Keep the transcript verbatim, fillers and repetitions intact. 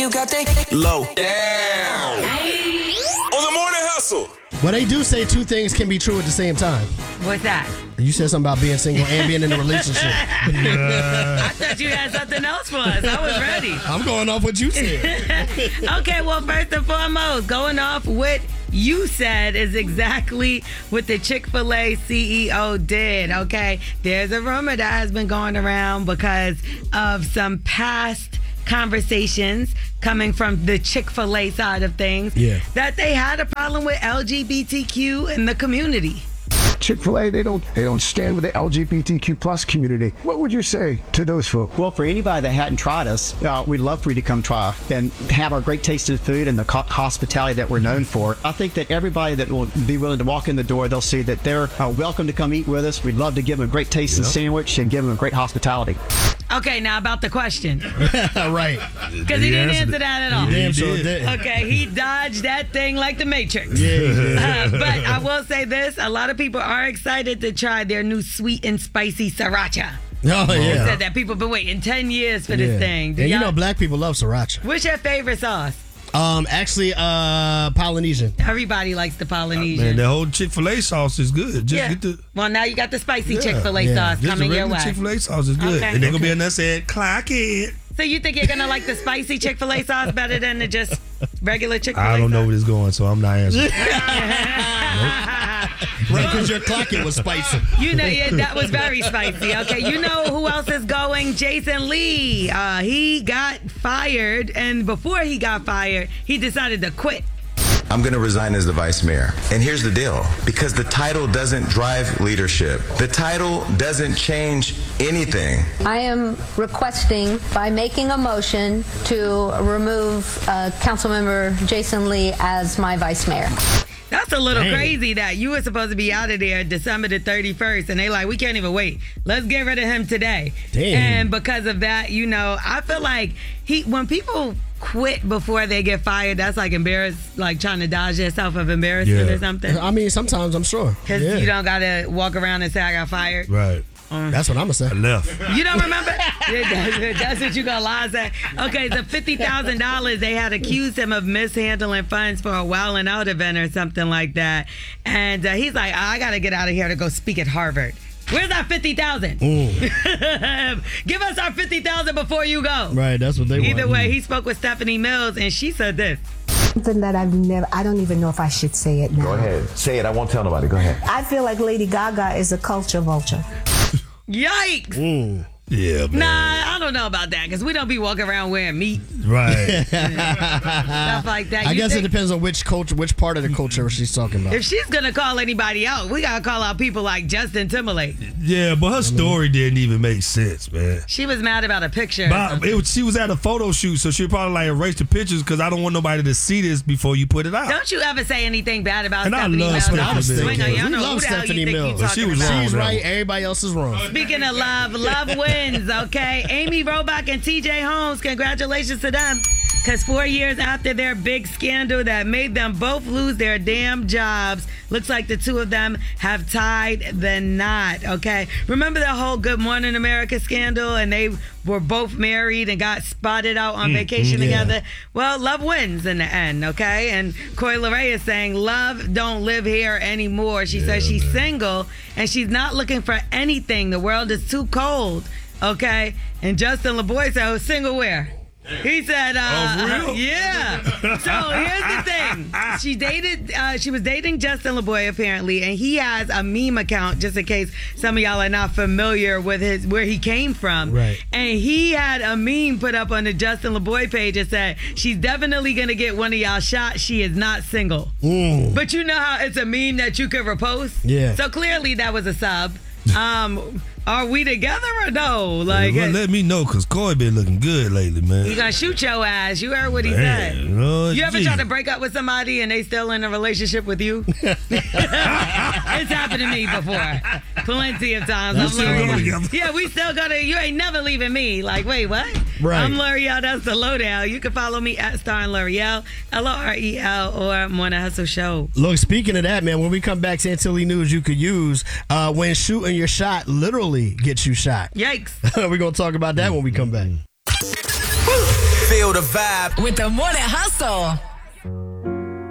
you got that low. Down. On the morning hustle. Well, they do say two things can be true at the same time. What's that? You said something about being single and being in a relationship. I thought you had something else for us. I was ready. I'm going off what you said. Okay, well, first and foremost, going off what you said is exactly what the Chick-fil-A C E O did, okay? There's a rumor that has been going around because of some past conversations coming from the Chick-fil-A side of things, yeah, that they had a problem with L G B T Q in the community. Chick-fil-A, they don't they don't stand with the L G B T Q plus community. What would you say to those folks? Well, for anybody that hadn't tried us, uh, we'd love for you to come try and have our great tasting food and the co- hospitality that we're known for. I think that everybody that will be willing to walk in the door, they'll see that they're uh, welcome to come eat with us. We'd love to give them a great tasting Yep. sandwich and give them a great hospitality. Okay, now about the question. Right. Because he didn't answer that at all. He damn sure did. Okay, he dodged that thing like the Matrix. Yeah, he did. Uh, but I will say this, a lot of people are excited to try their new sweet and spicy sriracha. Oh, He yeah. said that people have been waiting ten years for this Yeah. thing. Do And you y'all- know black people love sriracha. What's your favorite sauce? Um, actually, uh, Polynesian. Everybody likes the Polynesian. Man, the whole Chick-fil-A sauce is good. Just yeah. get the Well, now you got the spicy Yeah. Chick-fil-A Yeah. sauce just coming the your regular way. Chick-fil-A sauce is good. Okay. And they're gonna be in there saying, clock it. So you think you're going to like the spicy Chick-fil-A sauce better than the just regular Chick-fil-A I don't know sauce? where it's going, so I'm not answering. Right, because your clocking was spicy. You know, yeah, that was very spicy. Okay, you know who else is going? Jason Lee. Uh, he got fired, and before he got fired, he decided to quit. I'm going to resign as the vice mayor. And here's the deal. Because the title doesn't drive leadership. The title doesn't change anything. I am requesting by making a motion to remove uh, Councilmember Jason Lee as my vice mayor. That's a little Dang. crazy that you were supposed to be out of there December the thirty-first, and they like, we can't even wait. Let's get rid of him today. Damn. And because of that, you know, I feel like he when people quit before they get fired, that's like embarrassed, like trying to dodge yourself of embarrassment Yeah. or something. I mean, sometimes I'm sure. Because Yeah. you don't got to walk around and say, I got fired. Right. That's what I'm going to I say. left. You don't remember? that's, that's what you gonna lie and say. Okay, so fifty thousand dollars, they had accused him of mishandling funds for a Wild and Out event or something like that. And uh, he's like, I gotta get out of here to go speak at Harvard. Where's our fifty thousand? Give us our fifty thousand before you go. Right, that's what they want. Either way, he spoke with Stephanie Mills, and she said this. Something that I've never, I don't even know if I should say it now. Go ahead. Say it. I won't tell nobody. Go ahead. I feel like Lady Gaga is a culture vulture. Yikes! Mm. Yeah, man. Nah, I don't know about that, because we don't be walking around wearing meat. Right. Stuff like that. I You guess think- it depends on which culture, which part of the culture she's talking about. If she's gonna call anybody out, we gotta call out people like Justin Timberlake. Yeah, but her story didn't even make sense, man. She was mad about a picture. But it was, she was at a photo shoot, so she probably like erase the pictures because I don't want nobody to see this before you put it out. Don't you ever say anything bad about And I Stephanie love Mills? Stephanie I was Mills. swinging. We Y'all know love who the hell Stephanie you think you Mills. talking She was about. wrong. She's on that right, one. everybody else is wrong. Speaking of love, love wins, okay? Amy Robach and T J Holmes, congratulations to them. Because four years after their big scandal that made them both lose their damn jobs, looks like the two of them have tied the knot, okay? Remember the whole Good Morning America scandal, and they were both married and got spotted out on vacation yeah. together? Well, love wins in the end, okay? And Coi Leray is saying love don't live here anymore. She says she's single, and she's not looking for anything. The world is too cold, okay? And Justin LeBoy said, oh, single where? He said, uh, Oh, for real? yeah. So here's the thing. She dated, uh, she was dating Justin LeBoy apparently, and he has a meme account, just in case some of y'all are not familiar with his where he came from. Right. And he had a meme put up on the Justin LeBoy page that said, she's definitely going to get one of y'all shot. She is not single. Mm. But you know how it's a meme that you could repost? Yeah. So clearly that was a sub. Um, are we together or no? Like, Well, let me know, because Coy been looking good lately, man. he gonna shoot your ass. You heard what he Man, said. Lord You ever Jesus. try to break up with somebody and they still in a relationship with you? It's happened to me before. Plenty of times. I'm still going L'Oreal. together. Yeah, we still gonna, you ain't never leaving me. Like, wait, what? Right. I'm L'Oreal, that's the lowdown. You can follow me at Star and L'Oreal, L O R E L, or Morning Hustle Show. Look, speaking of that, man, when we come back, Santilli News you could use uh, when shooting your shot literally gets you shot. Yikes. We're going to talk about that when we come back. feel the vibe with the Morning Hustle.